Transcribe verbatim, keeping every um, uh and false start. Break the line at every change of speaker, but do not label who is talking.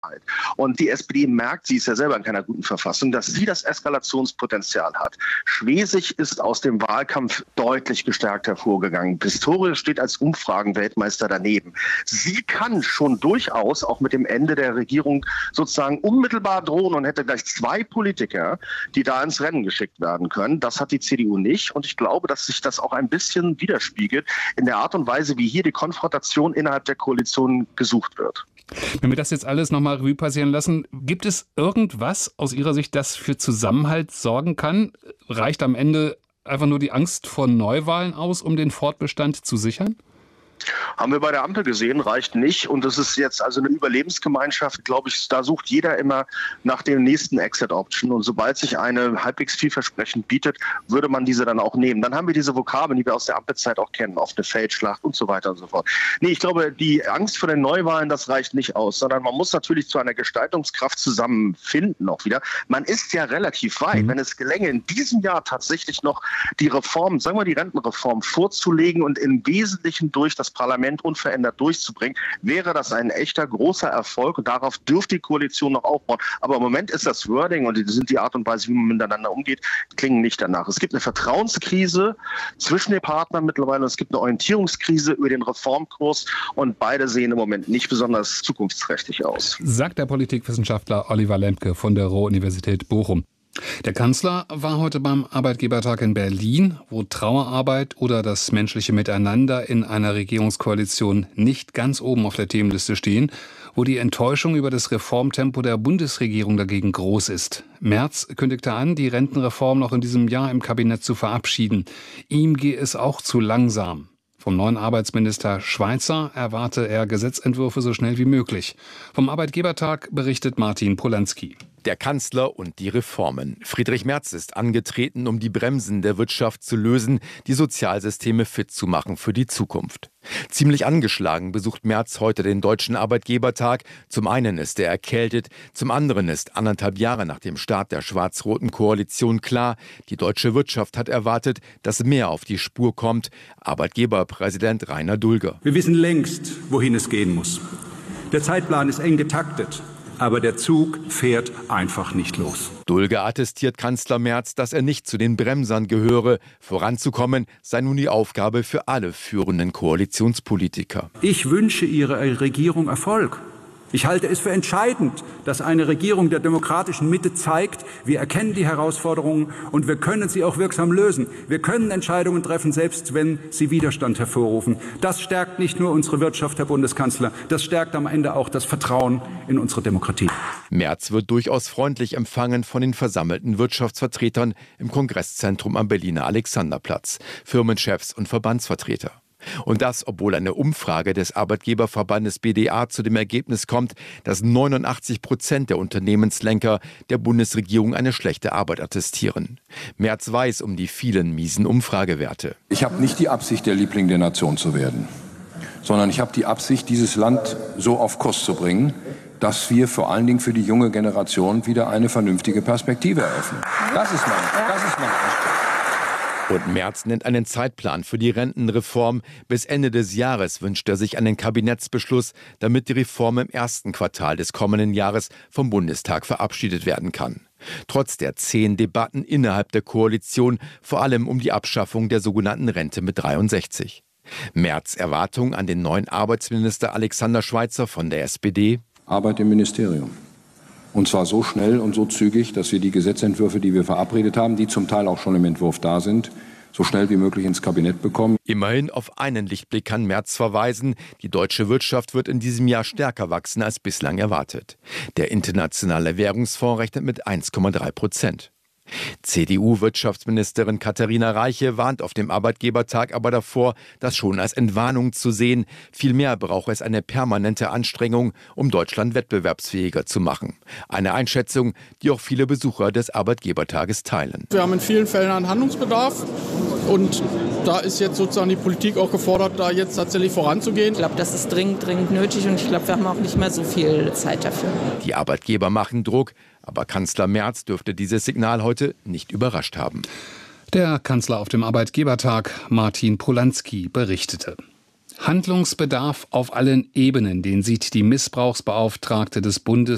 Und die S P D merkt, sie ist ja selber in keiner guten Verfassung, dass sie das Eskalationspotenzial hat. Schwesig ist aus dem Wahlkampf deutlich gestärkt hervorgegangen. Pistorius steht als Umfragenweltmeister daneben. Sie kann schon durchaus auch mit dem Ende der Regierung sozusagen unmittelbar drohen und hätte gleich zwei Politiker, die da ins Rennen geschickt werden können. Das hat die C D U nicht. Und ich glaube, dass sich das auch ein bisschen widerspiegelt in der Art und Weise, wie hier die Konfrontation innerhalb der Koalition gesucht wird.
Wenn wir das jetzt alles nochmal Revue passieren lassen, gibt es irgendwas aus Ihrer Sicht, das für Zusammenhalt sorgen kann? Reicht am Ende einfach nur die Angst vor Neuwahlen aus, um den Fortbestand zu sichern?
Haben wir bei der Ampel gesehen, reicht nicht. Und das ist jetzt also eine Überlebensgemeinschaft, glaube ich, da sucht jeder immer nach dem nächsten Exit-Option. Und sobald sich eine halbwegs vielversprechend bietet, würde man diese dann auch nehmen. Dann haben wir diese Vokabeln, die wir aus der Ampelzeit auch kennen, offene Feldschlacht und so weiter und so fort. Nee, ich glaube, die Angst vor den Neuwahlen, das reicht nicht aus, sondern man muss natürlich zu einer Gestaltungskraft zusammenfinden auch wieder. Man ist ja relativ weit. Mhm. Wenn es gelänge, in diesem Jahr tatsächlich noch die Reform, sagen wir die Rentenreform, vorzulegen und im Wesentlichen durch das Parlament unverändert durchzubringen, wäre das ein echter großer Erfolg und darauf dürfte die Koalition noch aufbauen. Aber im Moment ist das Wording und sind die Art und Weise, wie man miteinander umgeht, klingen nicht danach. Es gibt eine Vertrauenskrise zwischen den Partnern mittlerweile, es gibt eine Orientierungskrise über den Reformkurs und beide sehen im Moment nicht besonders zukunftsträchtig aus.
Sagt der Politikwissenschaftler Oliver Lembke von der Ruhr-Universität Bochum. Der Kanzler war heute beim Arbeitgebertag in Berlin, wo Trauerarbeit oder das menschliche Miteinander in einer Regierungskoalition nicht ganz oben auf der Themenliste stehen, wo die Enttäuschung über das Reformtempo der Bundesregierung dagegen groß ist. Merz kündigte an, die Rentenreform noch in diesem Jahr im Kabinett zu verabschieden. Ihm gehe es auch zu langsam. Vom neuen Arbeitsminister Schweizer erwarte er Gesetzentwürfe so schnell wie möglich. Vom Arbeitgebertag berichtet Martin Polański.
Der Kanzler und die Reformen. Friedrich Merz ist angetreten, um die Bremsen der Wirtschaft zu lösen, die Sozialsysteme fit zu machen für die Zukunft. Ziemlich angeschlagen besucht Merz heute den Deutschen Arbeitgebertag. Zum einen ist er erkältet, zum anderen ist anderthalb Jahre nach dem Start der schwarz-roten Koalition klar, die deutsche Wirtschaft hat erwartet, dass mehr auf die Spur kommt. Arbeitgeberpräsident Rainer Dulger.
Wir wissen längst, wohin es gehen muss. Der Zeitplan ist eng getaktet. Aber der Zug fährt einfach nicht los.
Dulger attestiert Kanzler Merz, dass er nicht zu den Bremsern gehöre. Voranzukommen sei nun die Aufgabe für alle führenden Koalitionspolitiker.
Ich wünsche Ihrer Regierung Erfolg. Ich halte es für entscheidend, dass eine Regierung der demokratischen Mitte zeigt, wir erkennen die Herausforderungen und wir können sie auch wirksam lösen. Wir können Entscheidungen treffen, selbst wenn sie Widerstand hervorrufen. Das stärkt nicht nur unsere Wirtschaft, Herr Bundeskanzler, das stärkt am Ende auch das Vertrauen in unsere Demokratie.
Merz wird durchaus freundlich empfangen von den versammelten Wirtschaftsvertretern im Kongresszentrum am Berliner Alexanderplatz, Firmenchefs und Verbandsvertreter. Und das, obwohl eine Umfrage des Arbeitgeberverbandes B D A zu dem Ergebnis kommt, dass neunundachtzig Prozent der Unternehmenslenker der Bundesregierung eine schlechte Arbeit attestieren. Merz weiß um die vielen miesen Umfragewerte.
Ich habe nicht die Absicht, der Liebling der Nation zu werden, sondern ich habe die Absicht, dieses Land so auf Kurs zu bringen, dass wir vor allen Dingen für die junge Generation wieder eine vernünftige Perspektive eröffnen. Das ist mein, das ist mein Anspruch.
Und Merz nennt einen Zeitplan für die Rentenreform. Bis Ende des Jahres wünscht er sich einen Kabinettsbeschluss, damit die Reform im ersten Quartal des kommenden Jahres vom Bundestag verabschiedet werden kann. Trotz der zähen Debatten innerhalb der Koalition, vor allem um die Abschaffung der sogenannten Rente mit dreiundsechzig. Merz Erwartung an den neuen Arbeitsminister Alexander Schweizer von der S P D.
Arbeit im Ministerium. Und zwar so schnell und so zügig, dass wir die Gesetzentwürfe, die wir verabredet haben, die zum Teil auch schon im Entwurf da sind, so schnell wie möglich ins Kabinett bekommen.
Immerhin auf einen Lichtblick kann Merz verweisen. Die deutsche Wirtschaft wird in diesem Jahr stärker wachsen als bislang erwartet. Der Internationale Währungsfonds rechnet mit eins Komma drei Prozent. C D U-Wirtschaftsministerin Katharina Reiche warnt auf dem Arbeitgebertag aber davor, das schon als Entwarnung zu sehen. Vielmehr brauche es eine permanente Anstrengung, um Deutschland wettbewerbsfähiger zu machen. Eine Einschätzung, die auch viele Besucher des Arbeitgebertages teilen.
Wir haben in vielen Fällen einen Handlungsbedarf und da ist jetzt sozusagen die Politik auch gefordert, da jetzt tatsächlich voranzugehen.
Ich glaube, das ist dringend, dringend nötig und ich glaube, wir haben auch nicht mehr so viel Zeit dafür.
Die Arbeitgeber machen Druck. Aber Kanzler Merz dürfte dieses Signal heute nicht überrascht haben.
Der Kanzler auf dem Arbeitgebertag, Martin Polański, berichtete. Handlungsbedarf auf allen Ebenen, den sieht die Missbrauchsbeauftragte des Bundes